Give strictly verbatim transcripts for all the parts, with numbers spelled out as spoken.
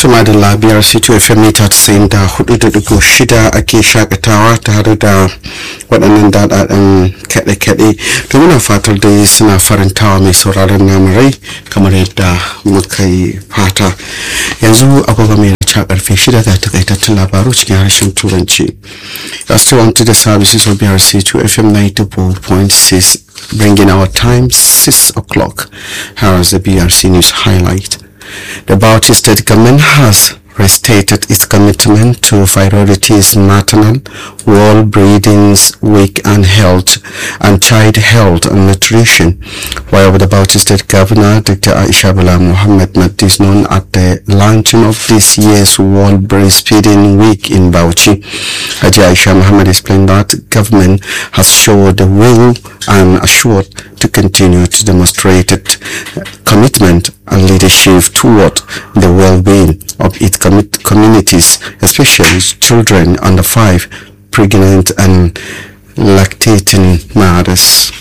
Tuma da labiyar C two F M mita tasa'in da hudu da dugu shida ake shakatawa tare da waɗannan daɗaɗen kaɗe-kaɗe. To muna fatar dai suna farantawa mai sauraron namu rai kamar yadda muka yi fata. Yanzu agogo mai rica karfe shida ga takaitattun labaru cikin harshen Turanci. You are still on to the services of B R C two F M ninety-four point six, bringing our time six o'clock. Here is the B R C News highlight. The Bauchi State Government has restated its commitment to priorities maternal, world breeding week and health and child health and nutrition, while the Bauchi State Governor Doctor Aisha Bala Mohammed met is known at the launching of this year's World Breastfeeding Week in Bauchi. Haji Aisha Mohammed explained that government has showed the will and assured to continue to demonstrate commitment and leadership toward the well-being of its communities, especially children under five, pregnant and lactating mothers.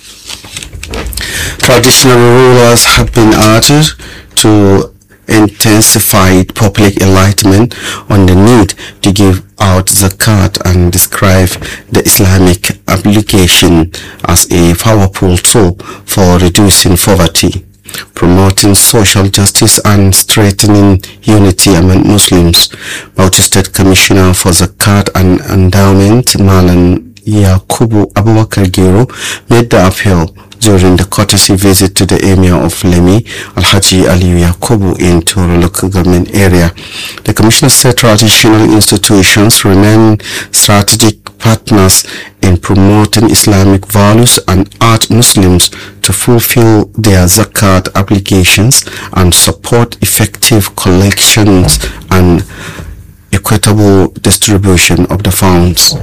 Traditional rulers have been urged to intensify public enlightenment on the need to give out zakat and describe the Islamic application as a powerful tool for reducing poverty, promoting social justice and strengthening unity among Muslims. Bauchi State Commissioner for Zakat and Endowment, Malan Yakubu Abubakar Giro, made the appeal during the courtesy visit to the Emir of Lemi, Alhaji Aliyu Yakubu, in Toro local government area. The Commissioner said traditional institutions remain strategic partners in promoting Islamic values and urge Muslims to fulfill their zakat obligations and support effective collections and equitable distribution of the funds.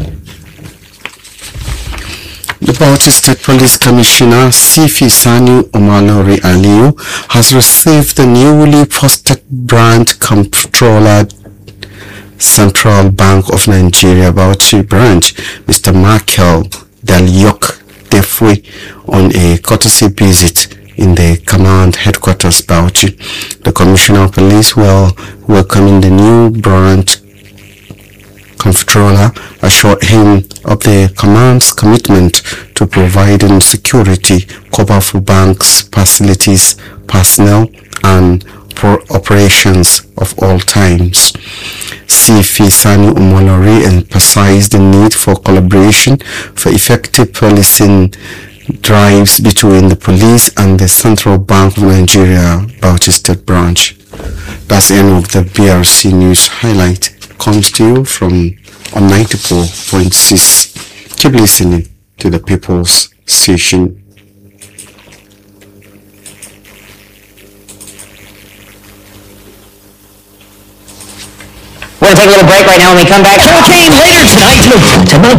The Bauchi State Police Commissioner Sifi Sani Omalori Aliyu has received the newly posted branch controller Central Bank of Nigeria Bauchi branch, Mister Michael Dalyok Defwe, on a courtesy visit in the command headquarters Bauchi. The Commissioner of Police will welcoming the new branch Comptroller assured him of the command's commitment to providing security cover for banks, facilities, personnel, and for operations of all times. Sifi Sani Umolori emphasized the need for collaboration for effective policing drives between the police and the Central Bank of Nigeria Bauchi State Branch. That's the end of the B R C News highlight. Comes to you from on ninety-four point six. Keep listening to the People's Station. We're going to take a little break right now. When we come back, hurricane later tonight.